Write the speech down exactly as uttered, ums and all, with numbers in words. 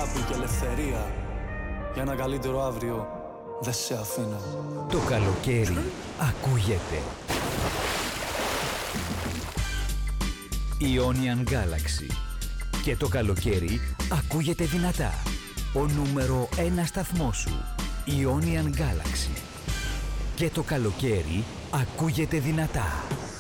αγάπη και ελευθερία. Για ένα καλύτερο αύριο δεν σε αφήνω. Το καλοκαίρι ακούγεται. Ionian Galaxy. Και το καλοκαίρι ακούγεται δυνατά. Ο νούμερο ένα σταθμός σου. Ionian Galaxy. Και το καλοκαίρι ακούγεται δυνατά.